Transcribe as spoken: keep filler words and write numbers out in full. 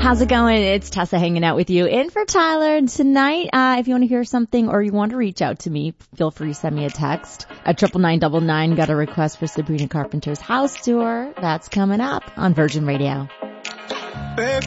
How's it going? It's Tessa hanging out with you. In for Tyler. And tonight, uh, if you want to hear something or you want to reach out to me, feel free to send me a text at triple nine double nine. Got a request for Sabrina Carpenter's house tour. That's coming up on Virgin Radio.